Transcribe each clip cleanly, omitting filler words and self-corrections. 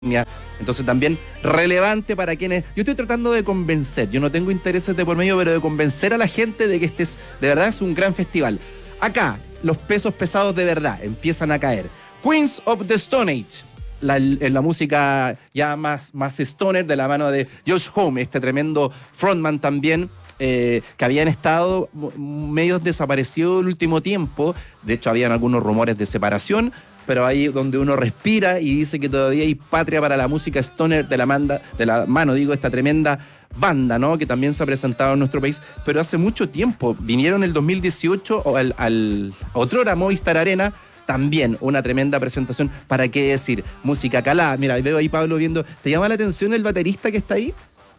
Entonces también relevante para quienes... Yo estoy tratando de convencer, yo no tengo intereses de por medio, pero de convencer a la gente de que este es, de verdad es un gran festival. Acá, los pesos pesados de verdad empiezan a caer. Queens of the Stone Age, la música ya más stoner, de la mano de Josh Homme, este tremendo frontman también, que habían estado medios desaparecidos el último tiempo. De hecho, habían algunos rumores de separación, pero ahí donde uno respira y dice que todavía hay patria para la música stoner de la mano, esta tremenda banda, ¿no? Que también se ha presentado en nuestro país, pero hace mucho tiempo. Vinieron en el 2018 al otrora Movistar Arena, también una tremenda presentación. ¿Para qué decir? Música calada. Mira, veo ahí Pablo viendo. ¿Te llama la atención el baterista que está ahí?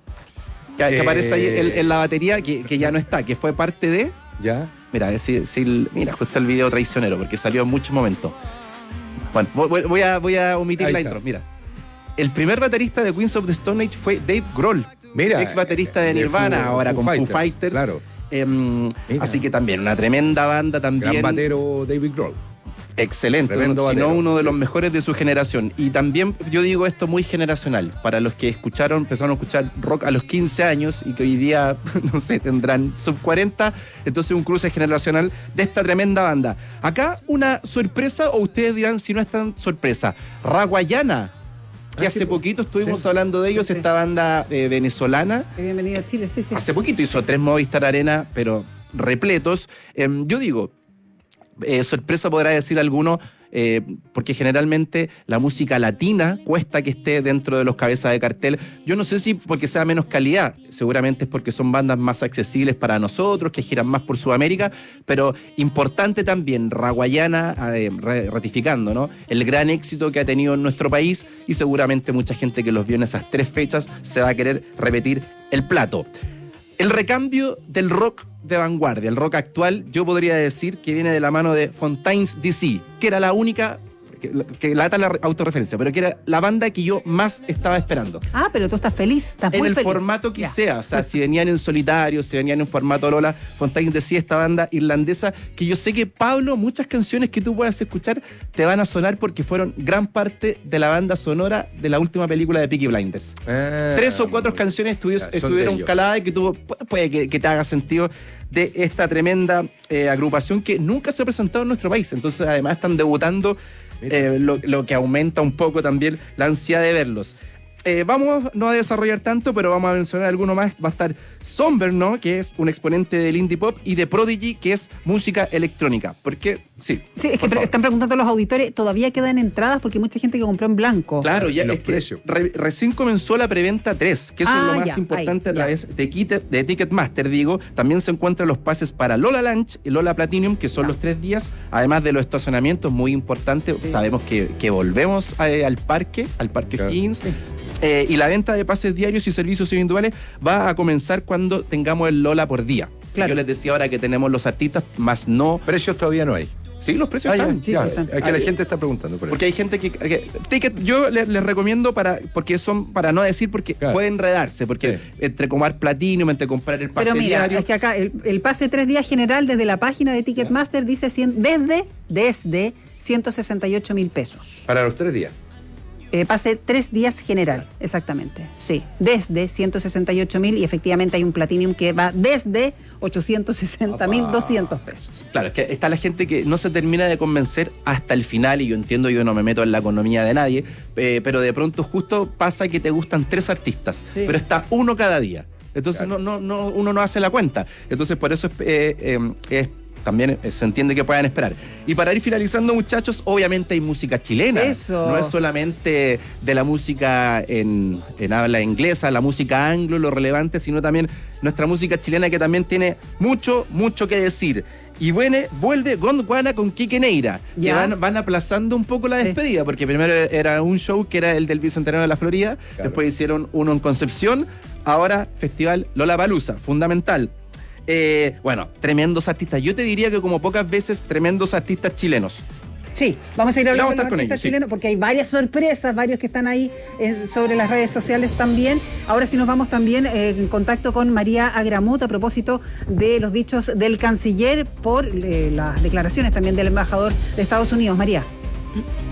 Que aparece ahí en la batería, que ya no está, que fue parte de... ¿Ya? Mira, mira, justo el video traicionero, porque salió en muchos momentos. Bueno, voy a omitir la intro. Mira, el primer baterista de Queens of the Stone Age fue Dave Grohl, ex baterista de Nirvana, ahora con Foo Fighters. Claro. Así que también una tremenda banda también. Gran batero David Grohl. Excelente, sino uno de los mejores de su generación. Y también yo digo esto muy generacional, para los que empezaron a escuchar rock a los 15 años y que hoy día, no sé, tendrán sub 40, entonces un cruce generacional de esta tremenda banda. Acá una sorpresa, o ustedes dirán si no es tan sorpresa, Raguayana, que hace poquito estuvimos hablando de ellos, esta banda venezolana. Bienvenido a Chile, sí. Hace poquito hizo 3 Movistar Arena, pero repletos. Yo digo... sorpresa podrá decir alguno, porque generalmente la música latina cuesta que esté dentro de los cabezas de cartel. Yo no sé si porque sea menos calidad, seguramente es porque son bandas más accesibles para nosotros, que giran más por Sudamérica, pero importante también, Raguayana, ratificando, ¿no?, el gran éxito que ha tenido en nuestro país, y seguramente mucha gente que los vio en esas 3 fechas se va a querer repetir el plato. El recambio del rock de vanguardia, el rock actual, yo podría decir que viene de la mano de Fontaines DC, que era la única, que lata la autorreferencia, pero que era la banda que yo más estaba esperando. Ah, pero tú estás feliz, estás muy feliz. En el formato que sea, o sea, si venían en solitario, si venían en formato Lola, Fontaines DC, esta banda irlandesa, que yo sé que, Pablo, muchas canciones que tú puedas escuchar te van a sonar porque fueron gran parte de la banda sonora de la última película de Peaky Blinders. 3 o 4 canciones estuvieron caladas y que puede que te haga sentido de esta tremenda agrupación que nunca se ha presentado en nuestro país. Entonces, además, están debutando, lo que aumenta un poco también la ansiedad de verlos. Vamos no a desarrollar tanto, pero vamos a mencionar alguno más. Va a estar Somber, ¿no?, que es un exponente del indie pop, y de Prodigy, que es música electrónica. Porque, sí, es que están preguntando los auditores, ¿todavía quedan entradas? Porque hay mucha gente que compró en blanco. Claro, ya es que recién comenzó la preventa 3, que eso es lo más importante a través de Ticketmaster, digo. También se encuentran los pases para Lola Lunch y Lola Platinum, que son los 3 días, además de los estacionamientos, muy importante. Sabemos que volvemos al parque Higgins. Y la venta de pases diarios y servicios individuales va a comenzar cuando tengamos el Lola por día. Claro. Yo les decía ahora que tenemos los artistas, más no... Precios todavía no hay. Sí, los precios están. Están. Es que la gente está preguntando por eso. Porque hay gente que Ticket, yo les recomiendo porque no decir, porque puede enredarse, porque entre comprar Platinum, entre comprar el pase diario. Es que acá el pase 3 días general desde la página de Ticketmaster dice desde 168.000 pesos. Para los 3 días. Pase 3 días general, exactamente. Sí, desde 168.000, y efectivamente hay un Platinum que va desde 860.200 pesos. Claro, es que está la gente que no se termina de convencer hasta el final, y yo entiendo, yo no me meto en la economía de nadie, pero de pronto justo pasa que te gustan 3 artistas, pero está uno cada día. Entonces uno no hace la cuenta. Entonces por eso también se entiende que puedan esperar. Y para ir finalizando, muchachos, obviamente hay música chilena. Eso. No es solamente de la música en habla inglesa, la música anglo, lo relevante, sino también nuestra música chilena, que también tiene mucho que decir. Y vuelve Gondwana con Quique Neira, que van aplazando un poco la despedida, porque primero era un show que era el del Bicentenario de la Florida, después hicieron uno en Concepción, ahora Festival Lollapalooza, fundamental. Tremendos artistas. Yo te diría que como pocas veces, tremendos artistas chilenos. Sí, vamos a ir hablando de los artistas chilenos, porque hay varias sorpresas, varios que están ahí sobre las redes sociales también. Ahora sí nos vamos también en contacto con María Agramut a propósito de los dichos del canciller por las declaraciones también del embajador de Estados Unidos. María.